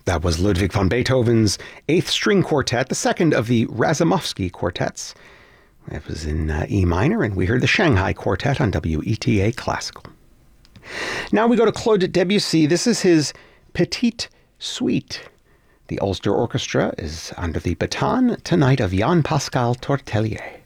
That was Ludwig van Beethoven's Eighth String Quartet, the second of the Razumovsky quartets. It was in E minor, and we heard the Shanghai Quartet on WETA Classical. Now we go to Claude Debussy. This is his Petite Suite. The Ulster Orchestra is under the baton tonight of Jan Pascal Tortelier.